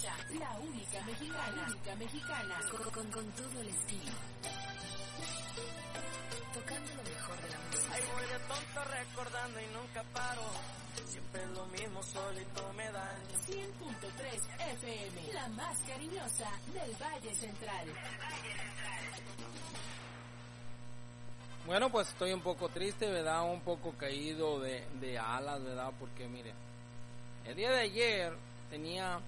La única mexicana. Con todo el estilo. Tocando lo mejor de la música. Ay, voy de tonto recordando y nunca paro. Siempre lo mismo, solito me daño. 100.3 FM, la más cariñosa del Valle Central. Bueno, pues estoy un poco triste, ¿verdad? Un poco caído de alas, ¿verdad? Porque mire, el día de ayer tenía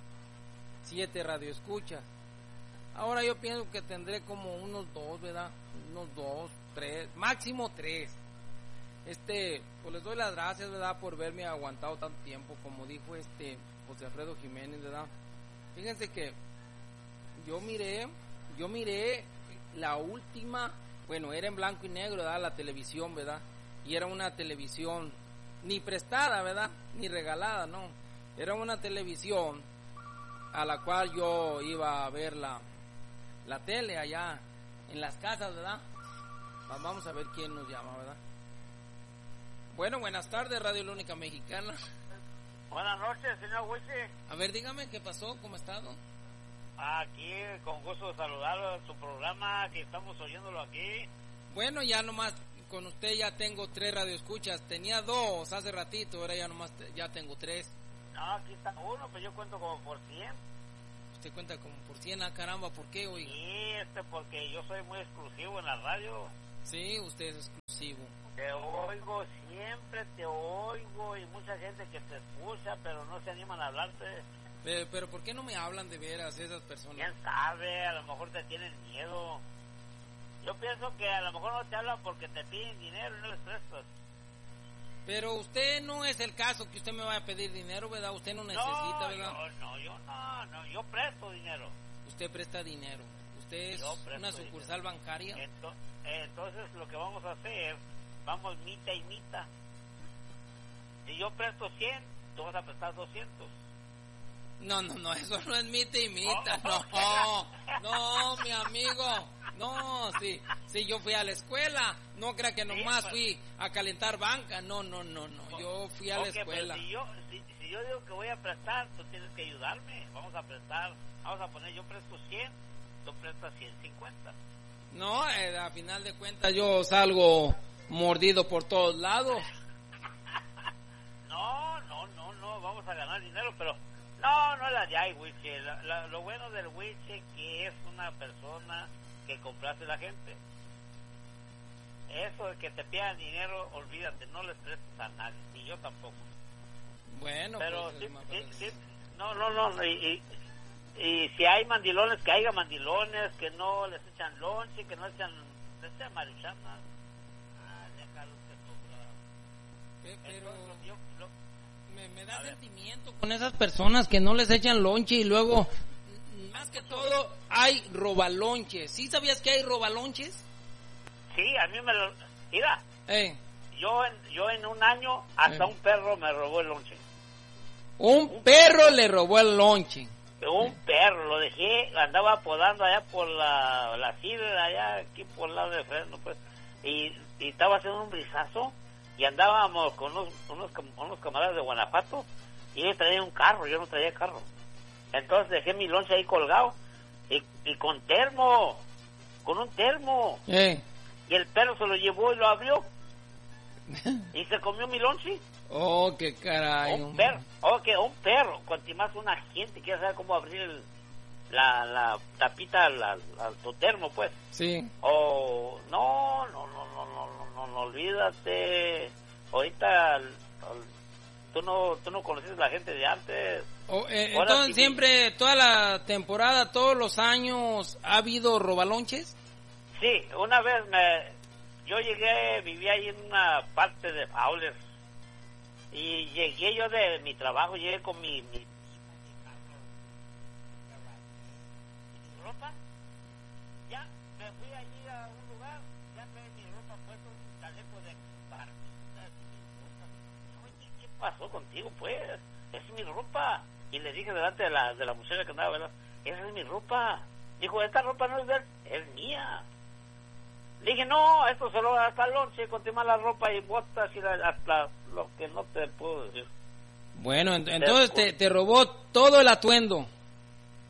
7 radioescuchas. Ahora yo pienso que tendré como unos 2, ¿verdad? Unos 2, 3, máximo 3. Pues les doy las gracias, ¿verdad? Por verme aguantado tanto tiempo, como dijo José Alfredo Jiménez, ¿verdad? Fíjense que yo miré la última, bueno, era en blanco y negro, ¿verdad? La televisión, ¿verdad? Y era una televisión ni prestada, ¿verdad? Ni regalada, no. Era una televisión a la cual yo iba a ver la tele allá en las casas, ¿verdad? Vamos a ver quién nos llama, ¿verdad? Bueno, buenas tardes, Radio La Única Mexicana. Buenas noches, señor Wichi. A ver, dígame, ¿qué pasó? ¿Cómo ha estado? Aquí, con gusto de saludarlo en su programa, que estamos oyéndolo aquí. Bueno, ya nomás con usted ya tengo 3 radioescuchas. Tenía 2 hace ratito, ahora ya nomás ya tengo 3. No, aquí está uno, pues yo cuento como por 100. ¿Usted cuenta como por 100? Ah, caramba, ¿por qué, oiga? Sí, porque yo soy muy exclusivo en la radio. Sí, usted es exclusivo. Te oigo, siempre te oigo, y mucha gente que te escucha, pero no se animan a hablarte. Pero ¿por qué no me hablan de veras esas personas? ¿Quién sabe? A lo mejor te tienen miedo. Yo pienso que a lo mejor no te hablan porque te piden dinero y no les prestas. Pero usted no es el caso que usted me vaya a pedir dinero, ¿verdad? Usted no necesita, ¿verdad? No, yo presto dinero. Usted presta dinero. Usted es una sucursal dinero bancaria. Entonces lo que vamos a hacer, vamos mitad y mitad. Si yo presto 100, tú vas a prestar 200. No, eso no es mitad y mitad. No, mi amigo. No, sí, yo fui a la escuela. No crea que nomás fui a calentar banca. No. Yo fui a la escuela. Pero si yo digo que voy a prestar, tú tienes que ayudarme. Vamos a prestar, vamos a poner, yo presto 100, tú prestas 150. No, a final de cuentas yo salgo mordido por todos lados. No, vamos a ganar dinero, pero no la de ahí, Wichi. Lo bueno del Wichi que es una persona que complace a la gente. Eso de que te pidan dinero, olvídate, no les prestes a nadie, ni yo tampoco. Bueno, pero pues, sí, no, y si hay mandilones, que haya mandilones, que no les echan lonche, que no les echan maruchanas. Déjalo que pero me da sentimiento con esas personas que no les echan lonche y luego, más que todo, hay robalonches. ¿Sí sabías que hay robalonches? Sí, a mí me lo... Mira, yo en un año hasta un perro me robó el lonche. Un perro le robó el lonche. Un perro, lo dejé, andaba podando allá por la sidra, allá aquí por el lado de Fresno, pues, y estaba haciendo un brisazo, y andábamos con unos camaradas de Guanajuato, y ellos traían un carro, yo no traía carro. Entonces dejé mi lonche ahí colgado, y con un termo, y el perro se lo llevó y lo abrió, y se comió mi lonche. Oh, qué caray. Un perro, cuanto más una gente quiere saber cómo abrir la tapita al tu termo, pues. Sí. Oh, no, olvídate. Ahorita tú no conoces a la gente de antes. Entonces sí, siempre, toda la temporada, todos los años, ¿ha habido robalonches? Sí, una vez yo vivía ahí en una parte de Fowler. Y llegué yo de mi trabajo, llegué con mi ropa, ya me fui allí a un lugar, ya trae mi ropa puesto, un chaleco de barbitas, oye, ¿qué pasó contigo, pues? Esa es mi ropa. Y le dije delante de la muchacha que andaba, ¿verdad? Esa es mi ropa. Dijo, esta ropa no es de él, es mía. Le dije, no, esto solo hasta el lonche, contiene la ropa y botas y hasta lo que no te puedo decir. Bueno, entonces te robó todo el atuendo.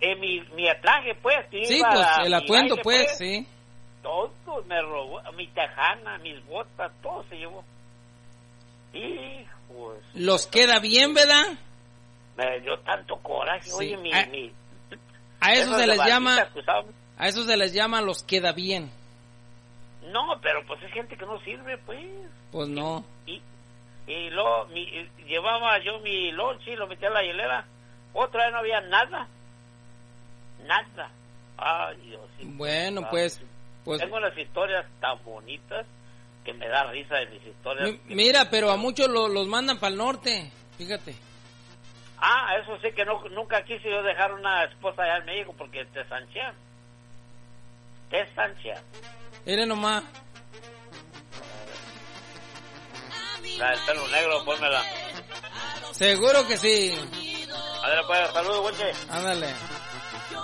mi traje, pues. Sí, iba pues a el mi atuendo, baile, pues, sí. Todo me robó, mi tejana, mis botas, todo se llevó. Hijos. Los queda bien, ¿verdad? Me dio tanto coraje, Sí. oye, A eso esas se de les llama, bandita que usaban. a eso se les llama los queda bien. No, pero pues es gente que no sirve, pues. Pues no. Y luego llevaba yo mi lonche y lo metía a la hielera. Otra vez no había nada. Nada. Ay, Dios. Bueno, pues Tengo unas historias tan bonitas que me da risa de mis historias. Mira, pero a muchos los mandan para el norte, fíjate. Eso sí que nunca quise yo dejar una esposa allá en México porque te sanchean. Mire nomás. La del pelo negro, pónmela. Seguro que sí. Ándale, pues, saludos, güey. Ándale.